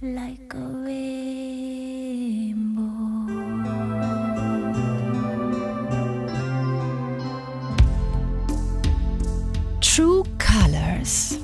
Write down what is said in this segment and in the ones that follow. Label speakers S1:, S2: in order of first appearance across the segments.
S1: like a rainbow. True Colors.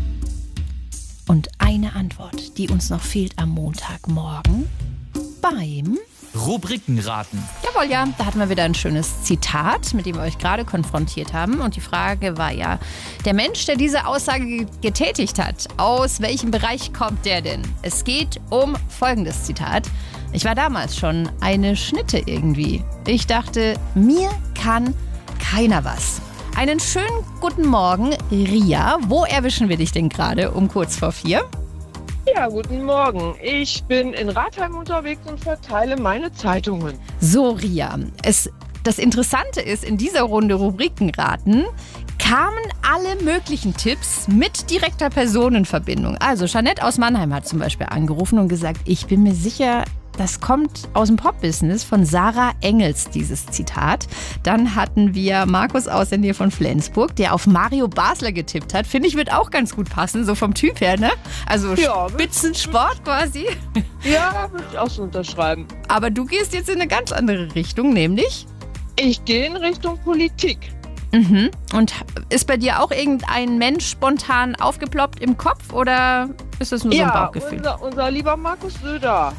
S1: Und eine Antwort, die uns noch fehlt am Montagmorgen beim
S2: Rubrikenraten.
S1: Jawohl, ja, da hatten wir wieder ein schönes Zitat, mit dem wir euch gerade konfrontiert haben. Und die Frage war ja, der Mensch, der diese Aussage getätigt hat, aus welchem Bereich kommt der denn? Es geht um folgendes Zitat. Ich war damals schon eine Schnitte irgendwie. Ich dachte, mir kann keiner was. Einen schönen guten Morgen, Ria. Wo erwischen wir dich denn gerade um kurz vor 4?
S3: Ja, guten Morgen. Ich bin in Ratheim unterwegs und verteile meine Zeitungen.
S1: So, Ria, das Interessante ist, in dieser Runde Rubrikenraten kamen alle möglichen Tipps mit direkter Personenverbindung. Also Jeanette aus Mannheim hat zum Beispiel angerufen und gesagt, ich bin mir sicher, das kommt aus dem Pop-Business von Sarah Engels, dieses Zitat. Dann hatten wir Markus aus der Nähe von Flensburg, der auf Mario Basler getippt hat. Finde ich, wird auch ganz gut passen, so vom Typ her, ne? Also ja, Spitzensport quasi.
S3: Ja, würde ich auch so unterschreiben.
S1: Aber du gehst jetzt in eine ganz andere Richtung, nämlich?
S3: Ich gehe in Richtung Politik.
S1: Mhm. Und ist bei dir auch irgendein Mensch spontan aufgeploppt im Kopf oder ist das nur so ein Bauchgefühl?
S3: Ja, unser lieber Markus Söder.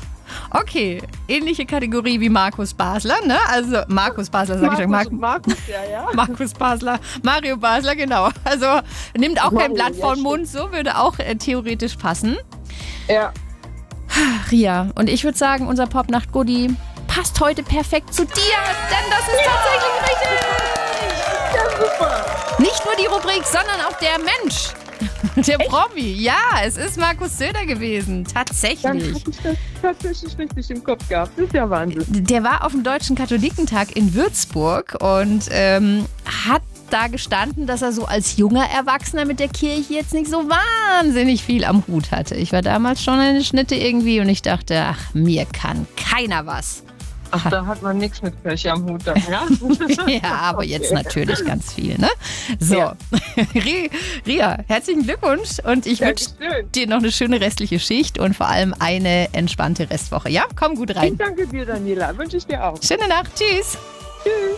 S1: Okay, ähnliche Kategorie wie Markus Basler, ne? Also Markus Basler, sag ich schon.
S3: Markus, ja.
S1: Markus Basler, Mario Basler, genau. Also nimmt auch kein Blatt vor den Mund, so würde auch theoretisch passen.
S3: Ja.
S1: Ria, und ich würde sagen, unser Popnacht-Goodie passt heute perfekt zu dir, denn das ist tatsächlich richtig.
S3: Ja, super.
S1: Nicht nur die Rubrik, sondern auch der Mensch. Der Promi, ja, es ist Markus Söder gewesen, tatsächlich.
S3: Dann habe ich das tatsächlich richtig im Kopf gehabt, das ist ja Wahnsinn.
S1: Der war auf dem Deutschen Katholikentag in Würzburg und hat da gestanden, dass er so als junger Erwachsener mit der Kirche jetzt nicht so wahnsinnig viel am Hut hatte. Ich war damals schon eine Schnitte irgendwie und ich dachte, ach, mir kann keiner was.
S3: Ach, da hat man nichts mit Kirche am Hut dann, ja?
S1: Ja, aber jetzt natürlich ganz viel, ne? So, ja. Ria, herzlichen Glückwunsch und ich wünsche dir noch eine schöne restliche Schicht und vor allem eine entspannte Restwoche. Ja, komm gut rein.
S3: Ich danke dir, Daniela. Wünsche ich dir auch.
S1: Schöne Nacht. Tschüss.
S3: Tschüss.